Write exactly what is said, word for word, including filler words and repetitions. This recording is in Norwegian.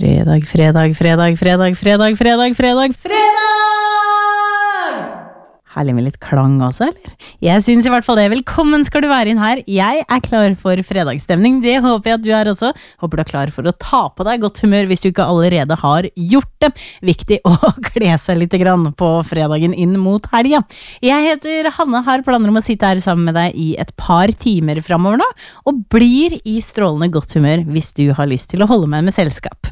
Fredag, fredag, fredag, fredag, fredag, fredag, fredag, fredag! Herlig med litt klang også, eller? Jeg synes i hvert fall det. Velkommen skal du være inn her. Jeg er klar for fredagsstemning. Det håper jeg at du er også. Håper du er klar for å ta på deg godt humør hvis du ikke allerede har gjort det. Viktig å kle seg litt grann på fredagen inn mot helga. Jeg heter Hanne, har planer om å sitte her sammen med deg i et par timer fremover nå, og blir i strålende godt humør hvis du har lyst til å holde meg med selskap.